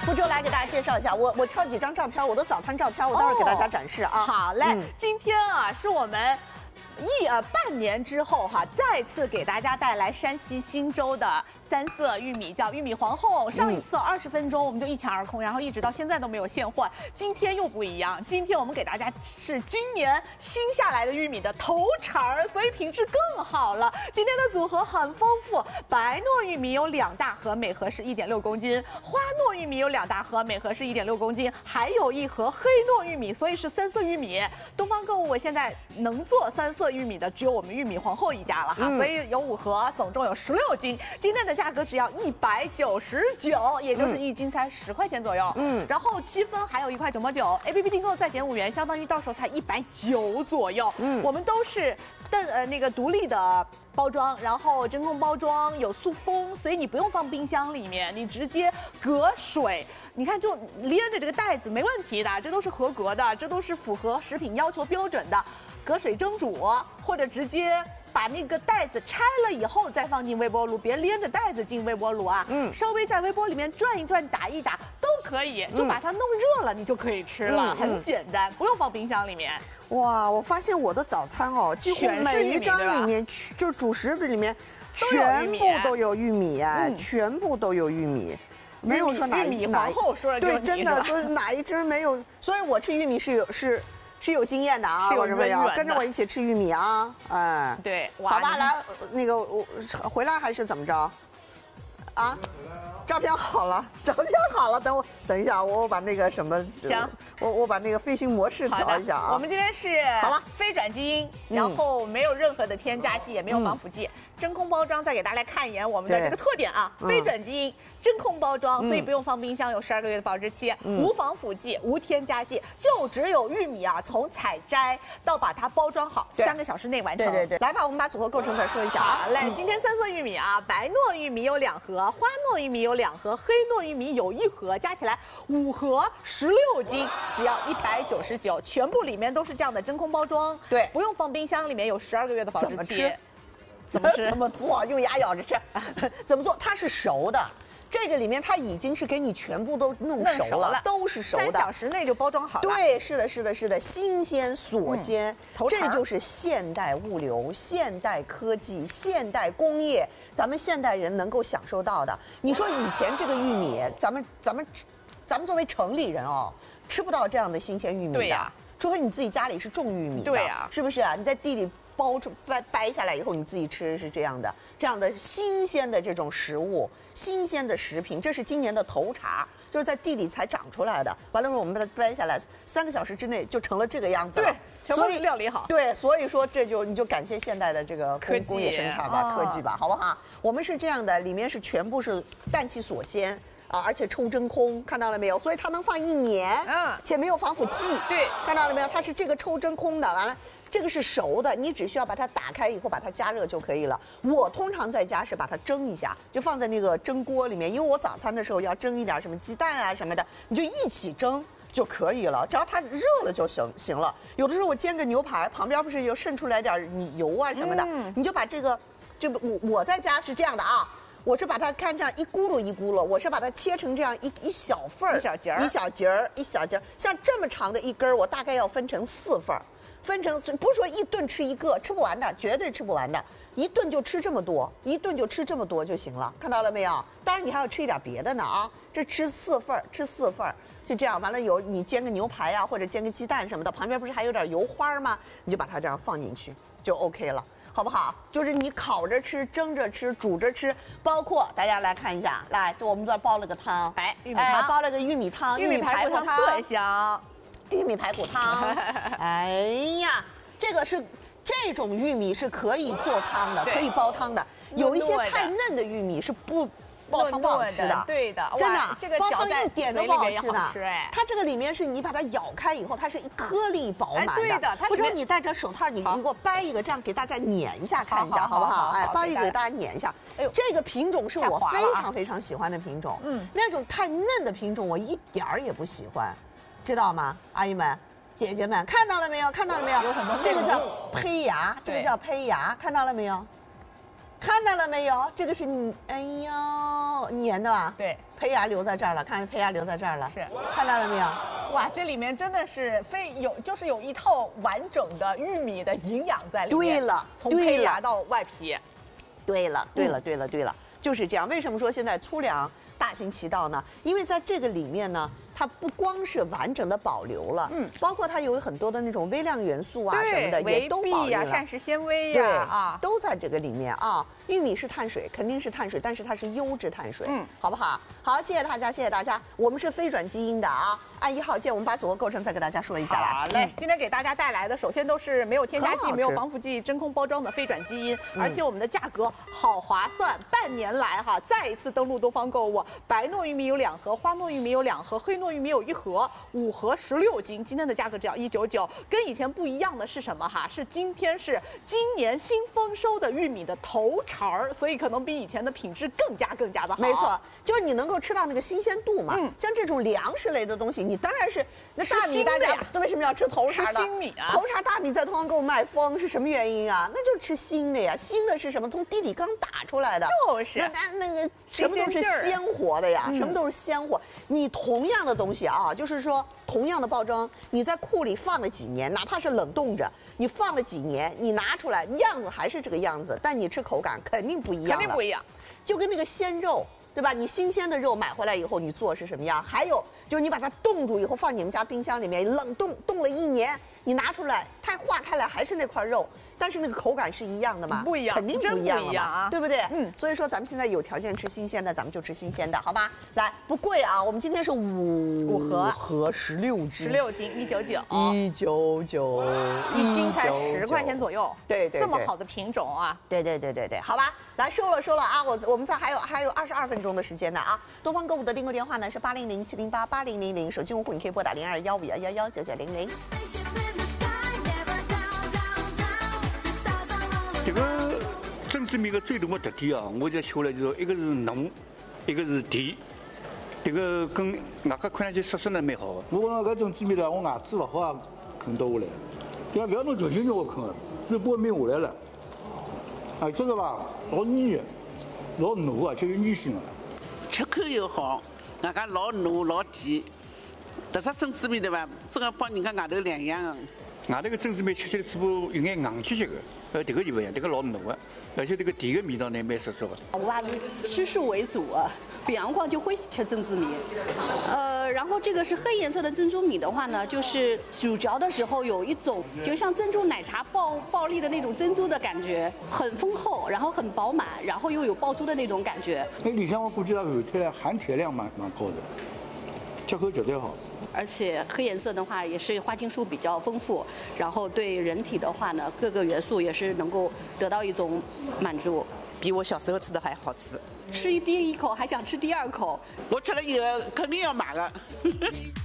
福州来给大家介绍一下，我挑几张照片，我的早餐照片，我待会儿给大家展示啊。 好嘞，今天啊是我们半年之后哈，再次给大家带来山西忻州的3色玉米，叫玉米皇后。上一次20分钟我们就一抢而空，然后一直到现在都没有现货。今天又不一样，今天我们给大家是今年新下来的玉米的头茬儿，所以品质更好了。今天的组合很丰富，白糯玉米有2大盒，每盒是1.6公斤；花糯玉米有2大盒，每盒是1.6公斤，还有1盒黑糯玉米，所以是3色玉米。东方购物我现在能做3色玉米的只有我们玉米皇后一家了哈，所以有5盒，总共有16斤。今天的价格只要199，也就是1斤才10块钱左右。然后积分还有1块9毛9 ，APP 订购再减5元，相当于到手才190左右。我们都是那个独立的包装，然后真空包装，有塑封，所以你不用放冰箱里面，你直接隔水。你看，就连着这个袋子没问题的，这都是合格的，这都是符合食品要求标准的。隔水蒸煮，或者直接把那个袋子拆了以后再放进微波炉，别连着袋子进微波炉啊。稍微在微波里面转一转、打一打都可以，就把它弄热了，你就可以吃了，很简单，不用放冰箱里面。 哇，我发现我的早餐哦，几乎每一张里面，就主食的里面，全部都有玉米哎，全部都有玉米。没有说哪玉米皇后说的对，真的说哪一只没有，所以我吃玉米是有经验的啊，我认为要跟着我一起吃玉米啊，哎， 对， 好吧，来，那个我回来还是怎么着？啊，照片好了，照片好了，等一下，我把那个什么， 行， 我把那个飞行模式调一下啊。 我们今天是好了非转基因，然后没有任何的添加剂，也没有防腐剂，真空包装，再给大家看一眼我们的这个特点啊，非转基因。真空包装，所以不用放冰箱，有12个月的保质期，无防腐剂，无添加剂，就只有玉米啊，从采摘到把它包装好，3个小时内完成。 对，来吧，我们把组合构成再说一下啊。 好嘞，今天3色玉米啊，白糯玉米有2盒，花糯玉米有2盒，黑糯玉米有1盒，加起来5盒16斤，只要199，全部里面都是这样的真空包装， 对， 不用放冰箱，里面有12个月的保质期。 怎么吃？怎么做？用牙咬着吃？怎么做？它是熟的。这个里面它已经是给你全部都弄熟了，都是熟的 ，3小时内就包装好了。 对，是的，新鲜锁鲜，这就是现代物流、现代科技、现代工业，咱们现代人能够享受到的。你说以前这个玉米，咱们作为城里人哦，吃不到这样的新鲜玉米的，对呀，除非你自己家里是种玉米的， 对呀， 是不是啊？你在地里掰下来以后，你自己吃是这样的新鲜的这种食物，新鲜的食品，这是今年的头茬，就是在地里才长出来的。完了，我们把它掰下来，3个小时之内就成了这个样子了。 对，所以料理好。 对，所以说你就感谢现代的这个工业生产吧，科技吧，好不好？我们是这样的，里面是全部是氮气锁鲜。啊，而且抽真空，看到了没有？所以它能放1年，且没有防腐剂。 对， 看到了没有？它是这个抽真空的，完了。这个是熟的，你只需要把它打开以后把它加热就可以了。我通常在家是把它蒸一下，就放在那个蒸锅里面，因为我早餐的时候要蒸一点什么鸡蛋啊什么的，你就一起蒸就可以了，只要它热了就行了。有的时候我煎个牛排，旁边不是有渗出来点油啊什么的，你就把这个，我在家是这样的啊。我是把它看这样一咕噜一咕噜，我是把它切成这样一小份儿，一小节儿，像这么长的一根儿，我大概要分成4份儿，分成不是说一顿吃一个，吃不完的，绝对吃不完的，一顿就吃这么多就行了，看到了没有？当然你还要吃一点别的呢啊，这吃4份儿，就这样，完了你煎个牛排啊，或者煎个鸡蛋什么的，旁边不是还有点油花吗？你就把它这样放进去就 OK 了。好不好？就是你烤着吃、蒸着吃、煮着吃，包括大家来看一下，来，我们这包了个汤， 玉米汤， 包了个玉米汤， 玉米排骨汤特香， 玉米排骨汤。哎呀，这种玉米是可以做汤的，可以煲汤的。有一些太嫩的玉米是不煲汤不好吃的， 对的， 真的， 这个煲汤一点都不好吃的。它这个里面是你把它咬开以后，它是一颗粒饱满的。 对的， 不知道你戴着手套，你给我掰一个，这样给大家捻一下看一下，好不好？哎，掰一个给大家捻一下。哎呦，这个品种是我非常喜欢的品种。那种太嫩的品种我一点儿也不喜欢，知道吗，阿姨们？姐姐们看到了没有？看到了没有？ 有很多这个叫胚芽，这个叫胚芽，看到了没有？看到了没有？这个是你，哎呦， 粘的吧？ 对， 胚芽留在这儿了，看胚芽留在这儿了， 是看到了没有？ 哇，这里面真的是就是有一套完整的玉米的营养在里面。 对了， 从胚芽到外皮。 对了，就是这样。为什么说现在粗粮大行其道呢？因为在这个里面呢，它不光是完整的保留了，包括它有很多的那种微量元素啊什么的也都保留了， 膳食纤维呀都在这个里面啊。玉米是碳水，肯定是碳水，但是它是优质碳水，好不好？好，谢谢大家，谢谢大家。我们是非转基因的啊，按1号键，我们把组合构成再给大家说一下来。 好嘞，今天给大家带来的首先都是没有添加剂、没有防腐剂、真空包装的非转基因，而且我们的价格好划算，半年来再一次登录东方购物，白糯玉米有2盒，花糯玉米有2盒，黑糯玉米有1盒，5盒16斤，今天的价格只要199，跟以前不一样的是什么是今天是今年新丰收的玉米的头茬儿，所以可能比以前的品质更加的好。 没错，就是你能够吃到那个新鲜度嘛。像这种粮食类的东西，你当然是那大米，大家为什么要吃头茬的？ 吃新米啊！ 头茬大米在东方购物卖疯是什么原因啊？那就是吃新的呀，新的是什么？从地里刚打出来的， 就是那个什么都是鲜活的呀，什么都是鲜活。你同样的东西啊，就是说同样的包装，你在库里放了几年，哪怕是冷冻着，你放了几年，你拿出来样子还是这个样子，但你吃口感肯定不一样， 肯定不一样。 就跟那个鲜肉，对吧？你新鲜的肉买回来以后，你做是什么样？还有就是你把它冻住以后，放你们家冰箱里面冷冻，冻了1年，你拿出来，它化开来还是那块肉。但是那个口感是一样的吗？ 不一样， 肯定不一样啊， 对不对？所以说咱们现在有条件吃新鲜的，咱们就吃新鲜的，好吧？来，不贵啊，我们今天是5盒16斤 ，16斤 199，199， 一斤才10块钱左右， 对， 这么好的品种啊， 对，好吧，来收了啊，我们还有22分钟的时间呢啊！东方购物的订购电话呢是800-708-8000，手机用户你可以拨打021511999900。 这个珍珠米的最大的特点啊，我就说了，就是一个是浓，一个是甜，这个跟外加看上去色色呢蛮好的。 我讲搿珍珠米呢，我牙齿勿好啊，啃得下来。要不要弄全筋我啃了，就半面下来了。啊，这个吧，老黏，老糯啊，就有粘性了。 吃口又好，外加老糯老甜。这只珍珠米对伐？真个帮人家外头两样的。 外头个珍珠米吃起来嘴巴有眼硬气气的，这个就不一样，这个老糯的，而且这个甜的味道呢蛮十足的。 我还是吃素为主啊，比阳光就会吃珍珠米。然后这个是黑颜色的珍珠米的话呢，就是咀嚼的时候有一种就像珍珠奶茶爆粒的那种珍珠的感觉，很丰厚，然后很饱满，然后又有爆珠的那种感觉。 那里向我估计它含铁量蛮高的，吃口绝对好。 而且黑颜色的话也是花青素比较丰富，然后对人体的话呢，各个元素也是能够得到一种满足。 比我小时候吃的还好吃。 吃第一口还想吃第2口。 我吃了以后肯定要买的。